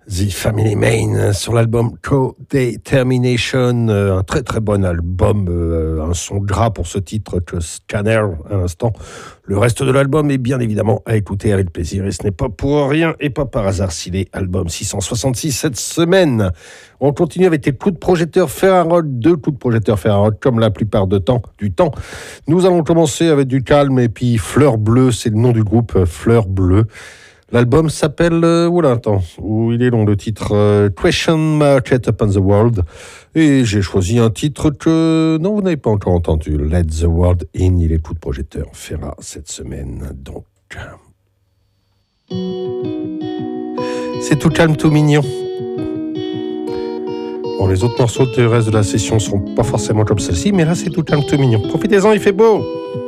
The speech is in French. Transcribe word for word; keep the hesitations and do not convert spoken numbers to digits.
The Family Man sur l'album Co-Determination, un très très bon album, un son gras pour ce titre que Scanner à l'instant. Le reste de l'album est bien évidemment à écouter avec plaisir et ce n'est pas pour rien et pas par hasard s'il est album six cent soixante-six cette semaine. On continue avec des coups de projecteur Ferrarock, deux coups de projecteur Ferrarock comme la plupart de temps, du temps. Nous allons commencer avec du calme et puis Fleur Bleue, c'est le nom du groupe, Fleur Bleue. L'album s'appelle, euh, oula, attends, où il est long le titre, euh, Question Market Upon the World. Et j'ai choisi un titre que, non, vous n'avez pas encore entendu, Let the World In, il est coup de projecteur, Ferra cette semaine, donc. C'est tout calme, tout mignon. Bon, les autres morceaux du reste de la session ne seront pas forcément comme celle-ci, mais là c'est tout calme, tout mignon. Profitez-en, il fait beau!